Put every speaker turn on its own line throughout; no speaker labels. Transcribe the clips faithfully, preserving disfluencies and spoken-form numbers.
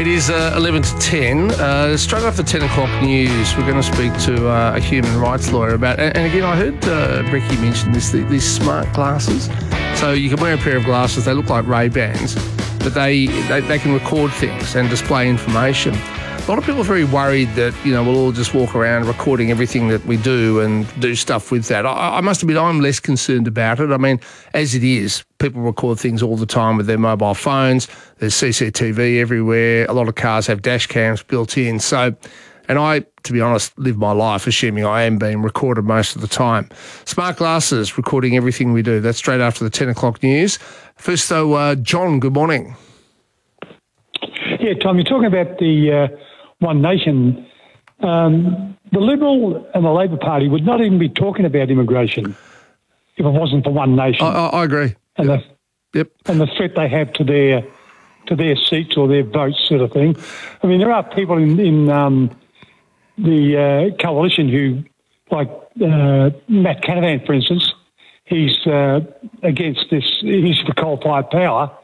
It is uh, eleven to ten. Uh, straight after ten o'clock news, we're going to speak to uh, a human rights lawyer about, and, and again, I heard uh, Becky mention this, these smart glasses. So you can wear a pair of glasses, they look like Ray-Bans, but they, they, they can record things and display information. A lot of people are very worried that, you know, we'll all just walk around recording everything that we do and do stuff with that. I, I must admit, I'm less concerned about it. I mean, as it is, people record things all the time with their mobile phones. There's C C T V everywhere. A lot of cars have dash cams built in. So, and I, to be honest, live my life assuming I am being recorded most of the time. Smart glasses, recording everything we do. That's straight after the ten o'clock news. First, though, uh, John, good morning.
Yeah, Tom, you're talking about the uh, One Nation. Um, the Liberal and the Labor Party would not even be talking about immigration if it wasn't for One Nation.
I, I, I agree.
And
yep.
the
yep.
and the threat they have to their to their seats or their votes, sort of thing. I mean, there are people in in um, the uh, coalition who, like uh, Matt Canavan, for instance, he's uh, against this. He's for coal-fired power,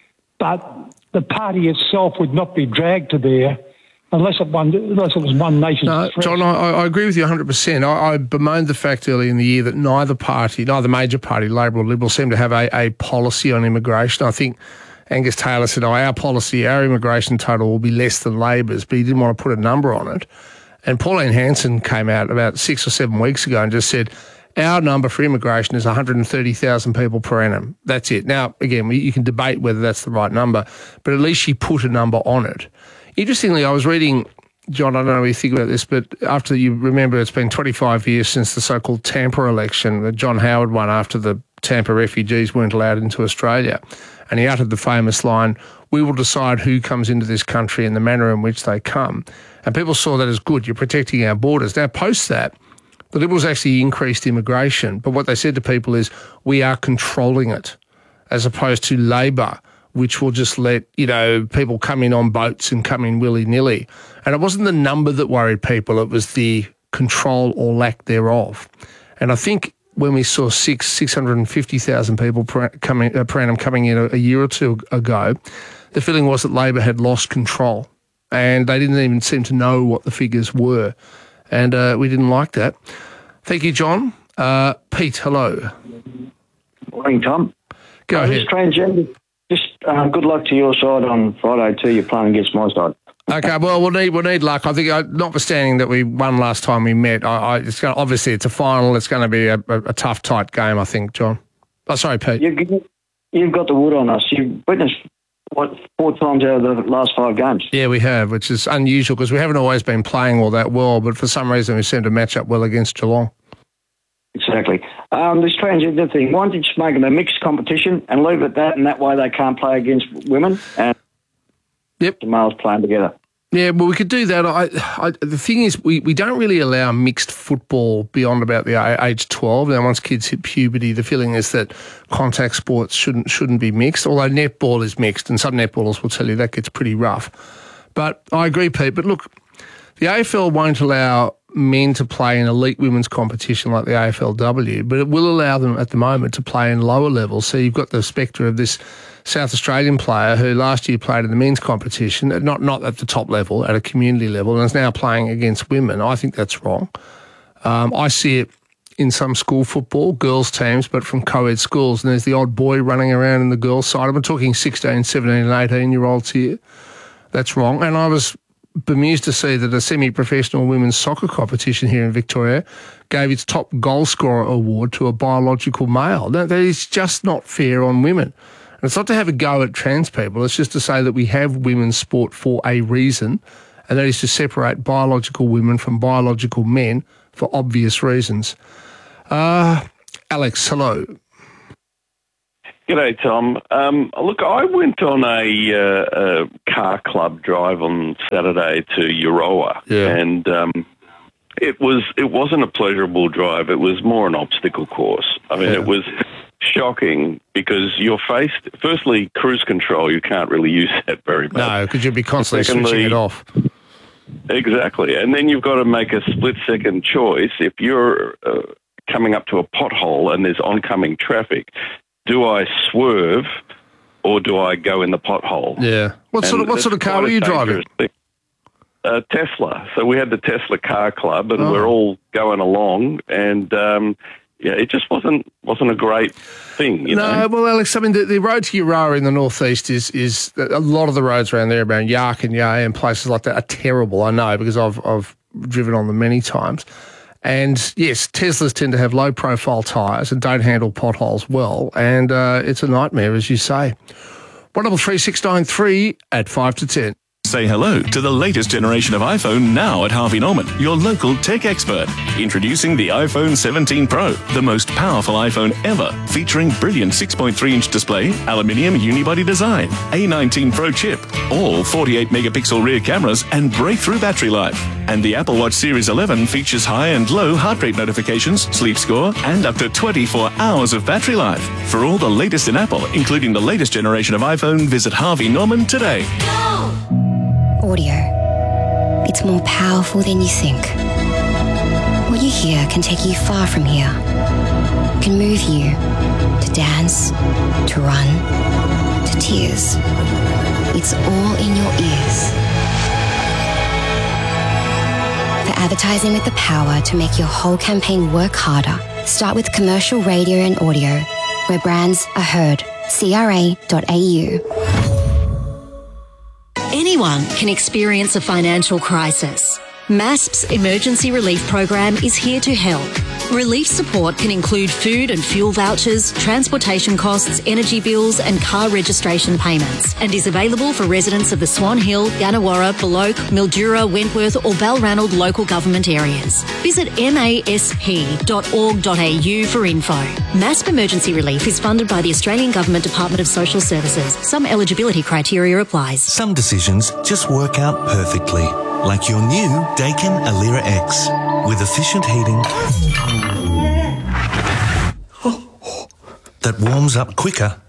but the party itself would not be dragged to there unless it, one, unless it was One Nation.
No, John, I, I agree with you one hundred percent. I, I bemoaned the fact early in the year that neither party, neither major party, Labor or Liberal, seem to have a, a policy on immigration. I think Angus Taylor said, oh, our policy, our immigration total will be less than Labor's, but he didn't want to put a number on it. And Pauline Hanson came out about six or seven weeks ago and just said, our number for immigration is one hundred thirty thousand people per annum. That's it. Now, again, we, you can debate whether that's the right number, but at least she put a number on it. Interestingly, I was reading, John, I don't know what you think about this, but after you remember it's been twenty-five years since the so-called Tampa election that John Howard won after the Tampa refugees weren't allowed into Australia. And he uttered the famous line, we will decide who comes into this country and the manner in which they come. And people saw that as good. You're protecting our borders. Now, post that, the Liberals actually increased immigration, but what they said to people is, we are controlling it, as opposed to Labor, which will just let, you know, people come in on boats and come in willy-nilly. And it wasn't the number that worried people, it was the control or lack thereof. And I think when we saw six, six hundred fifty thousand people per, coming, uh, per annum coming in a, a year or two ago, the feeling was that Labor had lost control and they didn't even seem to know what the figures were. And uh, we didn't like that. Thank you, John. Uh, Pete, hello.
Morning, Tom.
Go
uh,
ahead.
Just transgender. Just uh, good luck to your side on Friday too. You're playing against my side.
Okay, well, we'll need we'll need luck. I think, uh, notwithstanding that we won last time we met, I, I, it's going obviously it's a final. It's going to be a, a, a tough, tight game, I think, John. Oh, sorry, Pete.
You, you've got the wood on us. You've witnessed, what, four times out of the last five games.
Yeah, we have, which is unusual because we haven't always been playing all that well, but for some reason we seem to match up well against Geelong.
Exactly. Um, this transgender thing, why don't you just make it a mixed competition and leave it at that, and that way they can't play against women and
yep.
the males playing together.
Yeah, well, we could do that. I, I, the thing is, we, we don't really allow mixed football beyond about the age twelve. Now, once kids hit puberty, the feeling is that contact sports shouldn't shouldn't be mixed, although netball is mixed, and some netballers will tell you that gets pretty rough. But I agree, Pete. But look, the A F L won't allow men to play in elite women's competition like the A F L W, but it will allow them at the moment to play in lower levels. So you've got the spectre of this South Australian player who last year played in the men's competition, not not at the top level, at a community level, and is now playing against women. I think that's wrong. Um, I see it in some school football, girls' teams, but from co-ed schools, and there's the odd boy running around in the girls' side. I'm talking sixteen, seventeen and eighteen-year-olds here. That's wrong. And I was bemused to see that a semi-professional women's soccer competition here in Victoria gave its top goal scorer award to a biological male. That is just not fair on women. And it's not to have a go at trans people, it's just to say that we have women's sport for a reason, and that is to separate biological women from biological men for obvious reasons. Uh, Alex, hello.
G'day, Tom. Um, look, I went on a, uh, a car club drive on Saturday to Euroa,
yeah.
and um, it was it wasn't a pleasurable drive. It was more an obstacle course. I mean,
yeah.
it was shocking because you're faced, firstly, cruise control. You can't really use that very much.
No, because you'd be constantly
Secondly,
switching it off.
Exactly, and then you've got to make a split-second choice. If you're uh, coming up to a pothole and there's oncoming traffic, do I swerve or do I go in the pothole?
Yeah. What sort of
And
what sort of
it's
car
quite
were
a
you driving?
dangerous thing. Uh, Tesla. So we had the Tesla car club, and
Oh.
we're all going along, and um, yeah, it just wasn't wasn't a great thing. You
No,
know?
well, Alex, I mean, the, the road to Euroa in the northeast is is a lot of the roads around there, around Yark and Yea and places like that, are terrible. I know because I've I've driven on them many times. And yes, Teslas tend to have low profile tyres and don't handle potholes well, and uh, it's a nightmare, as you say. One double three six nine three at five to ten.
Say hello to the latest generation of iPhone now at Harvey Norman, your local tech expert. Introducing the iPhone seventeen Pro, the most powerful iPhone ever, featuring brilliant six point three inch display, aluminium unibody design, A nineteen Pro chip, all forty-eight megapixel rear cameras and breakthrough battery life. And the Apple Watch Series eleven features high and low heart rate notifications, sleep score, and up to twenty-four hours of battery life. For all the latest in Apple, including the latest generation of iPhone, visit Harvey Norman today.
Audio. It's more powerful than you think. What you hear can take you far from here. Can move you to dance, to run, to tears. It's all in your ears. For advertising with the power to make your whole campaign work harder, start with commercial radio and audio, where brands are heard. C R A dot A U.
Anyone can experience a financial crisis. MASP's Emergency Relief Program is here to help. Relief support can include food and fuel vouchers, transportation costs, energy bills and car registration payments, and is available for residents of the Swan Hill, Gannawarra, Beloke, Mildura, Wentworth or Balranald local government areas. Visit M A S P dot org dot A U for info. MASP Emergency Relief is funded by the Australian Government Department of Social Services. Some eligibility criteria applies.
Some decisions just work out perfectly, like your new Daikin Alira X with efficient heating that warms up quicker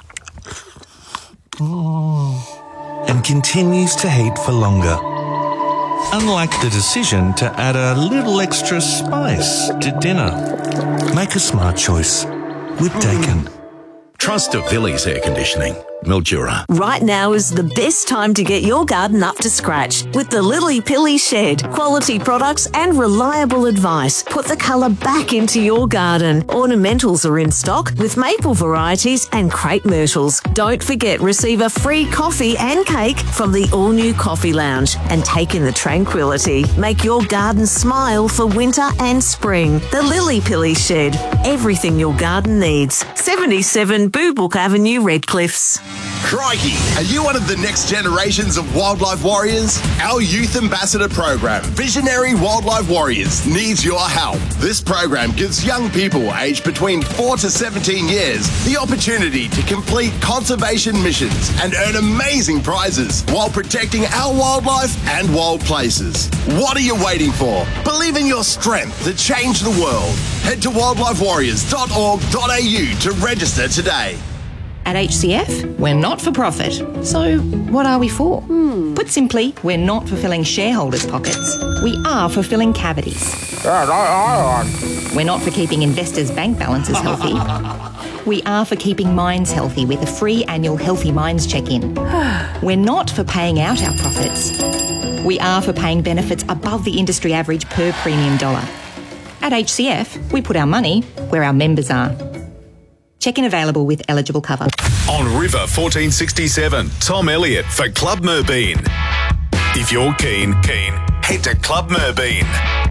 and continues to heat for longer. Unlike the decision to add a little extra spice to dinner. Make a smart choice with Daikin.
Trust of Villiers Air Conditioning, Mildura.
Right now is the best time to get your garden up to scratch with the Lily Pilly Shed. Quality products and reliable advice. Put the colour back into your garden. Ornamentals are in stock with maple varieties and crepe myrtles. Don't forget, receive a free coffee and cake from the all-new Coffee Lounge and take in the tranquility. Make your garden smile for winter and spring. The Lily Pilly Shed. Everything your garden needs. seventy-seven Boo Book Avenue, Redcliffs.
Crikey! Are you one of the next generations of wildlife warriors? Our Youth Ambassador program, Visionary Wildlife Warriors, needs your help. This program gives young people aged between four to seventeen years the opportunity to complete conservation missions and earn amazing prizes while protecting our wildlife and wild places. What are you waiting for? Believe in your strength to change the world. Head to wildlife warriors dot org dot A U to register today.
At H C F, we're not for profit. So what are we for? Hmm. Put simply, we're not for filling shareholders' pockets. We are for filling cavities. We're not for keeping investors' bank balances healthy. We are for keeping minds healthy with a free annual Healthy Minds check-in. We're not for paying out our profits. We are for paying benefits above the industry average per premium dollar. At H C F, we put our money where our members are. Check-in available with eligible cover.
On River fourteen sixty-seven, Tom Elliott for Club Merbeen. If you're keen, keen, head to Club Merbeen.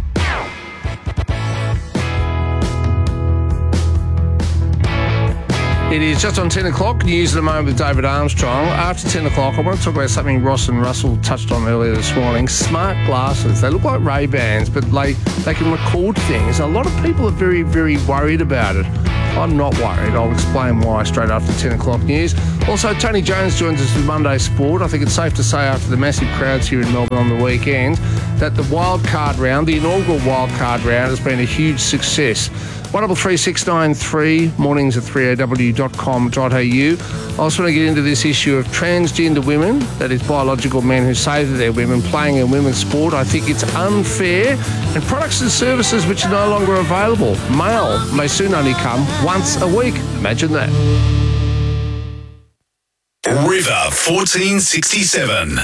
It is just on ten o'clock. News at the moment with David Armstrong. After ten o'clock, I want to talk about something Ross and Russell touched on earlier this morning. Smart glasses. They look like Ray-Bans, but they, they can record things. A lot of people are very, very worried about it. I'm not worried. I'll explain why straight after ten o'clock news. Also, Tony Jones joins us with Monday Sport. I think it's safe to say after the massive crowds here in Melbourne on the weekend that the wildcard round, the inaugural wildcard round, has been a huge success. one double three six nine three, mornings at three a w dot com dot a u. I also want to get into this issue of transgender women, that is biological men who say that they're women, playing in women's sport. I think it's unfair. And products and services which are no longer available. Mail may soon only come once a week. Imagine that.
River fourteen sixty-seven.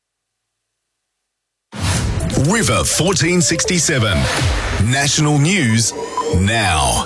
River fourteen sixty-seven. National news now.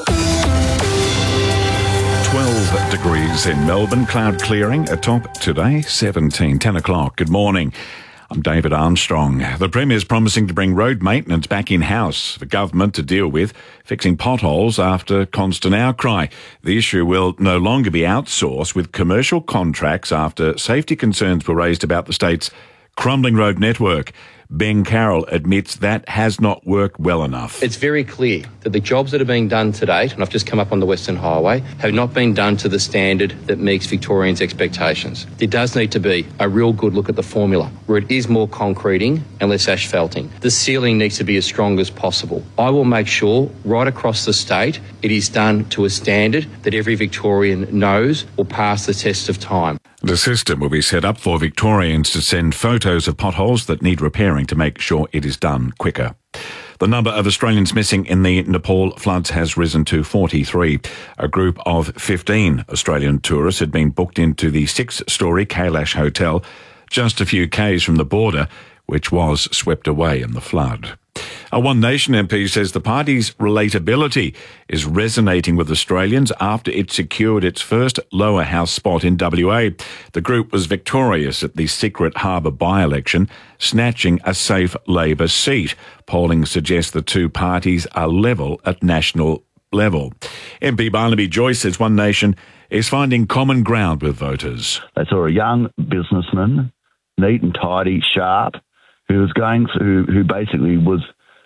twelve degrees in Melbourne, cloud clearing, atop today, seventeen, ten o'clock. Good morning. I'm David Armstrong. The Premier's promising to bring road maintenance back in-house for government to deal with fixing potholes after constant outcry. The issue will no longer be outsourced with commercial contracts after safety concerns were raised about the state's crumbling road network. Ben Carroll admits that has not worked well enough.
It's very clear that the jobs that are being done to date, and I've just come up on the Western Highway, have not been done to the standard that meets Victorians' expectations. There does need to be a real good look at the formula, where it is more concreting and less asphalting. The ceiling needs to be as strong as possible. I will make sure right across the state it is done to a standard that every Victorian knows will pass the test of time.
The system will be set up for Victorians to send photos of potholes that need repairing to make sure it is done quicker. The number of Australians missing in the Nepal floods has risen to forty-three. A group of fifteen Australian tourists had been booked into the six-storey Kailash Hotel just a few k's from the border, which was swept away in the flood. A One Nation M P says the party's relatability is resonating with Australians after it secured its first lower house spot in W A. The group was victorious at the Secret Harbour by-election, snatching a safe Labor seat. Polling suggests the two parties are level at national level. M P Barnaby Joyce says One Nation is finding common ground with voters.
They saw a young businessman, neat and tidy, sharp, who was going through, who basically was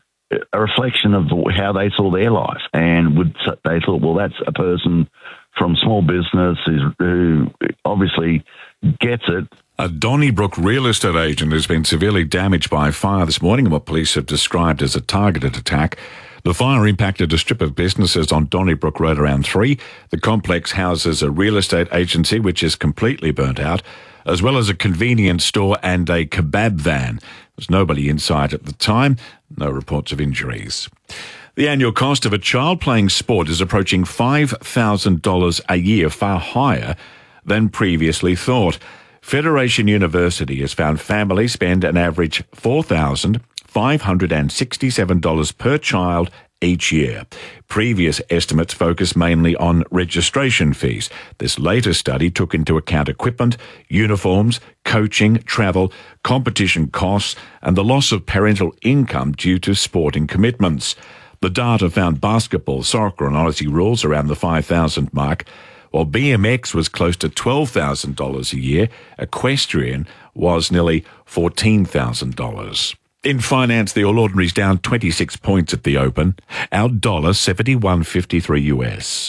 a reflection of how they saw their life, and would they thought, well, that's a person from small business who obviously gets it.
A Donnybrook real estate agent has been severely damaged by a fire this morning in what police have described as a targeted attack. The fire impacted a strip of businesses on Donnybrook Road around three. The complex houses a real estate agency which is completely burnt out, as well as a convenience store and a kebab van. There was nobody inside at the time. No reports of injuries. The annual cost of a child playing sport is approaching five thousand dollars a year, far higher than previously thought. Federation University has found families spend an average four thousand five hundred sixty-seven dollars per child each year. Previous estimates focused mainly on registration fees. This latest study took into account equipment, uniforms, coaching, travel, competition costs, and the loss of parental income due to sporting commitments. The data found basketball, soccer and Aussie rules around the five thousand dollars mark, while B M X was close to twelve thousand dollars a year. Equestrian was nearly fourteen thousand dollars. In finance, the All Ordinary's down twenty-six points at the open. Our dollar seventy-one fifty-three U S.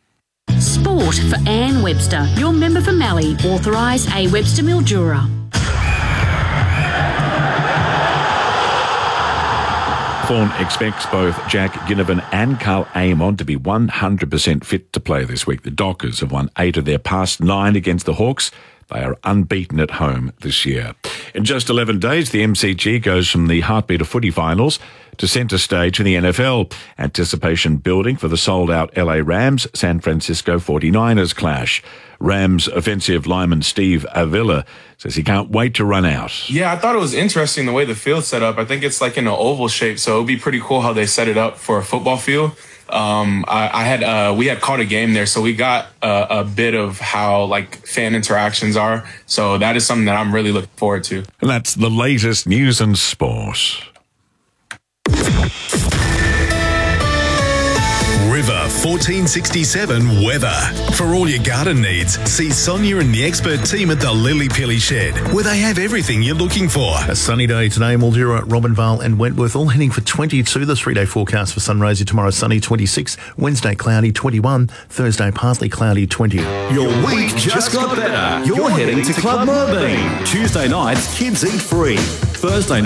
Sport for Anne Webster, your member for Mallee, authorised A Webster Mildura.
Fawn expects both Jack Ginnivan and Carl Amon to be one hundred percent fit to play this week. The Dockers have won eight of their past nine against the Hawks. They are unbeaten at home this year. In just eleven days, the M C G goes from the Heartbeat of Footy finals to centre stage in the N F L. Anticipation building for the sold-out L A Rams San Francisco forty-niners clash. Rams offensive lineman Steve Avila says he can't wait to run out.
Yeah, I thought it was interesting the way the field's set up. I think it's like in an oval shape, so it would be pretty cool how they set it up for a football field. Um, I, I had uh, we had caught a game there, so we got a, a bit of how like fan interactions are. So that is something that I'm really looking forward to.
And that's the latest news and sport.
River fourteen sixty-seven weather. For all your garden needs, see Sonia and the expert team at the Lily Pilly Shed, where they have everything you're looking for.
A sunny day today, Mildura, Robinvale and Wentworth, all heading for twenty-two. The three-day forecast for Sunraysia tomorrow, sunny twenty-six, Wednesday cloudy twenty-one, Thursday partly cloudy twenty.
Your week just got better. You're heading to Club Merbein. Tuesday nights, kids eat free. Thursday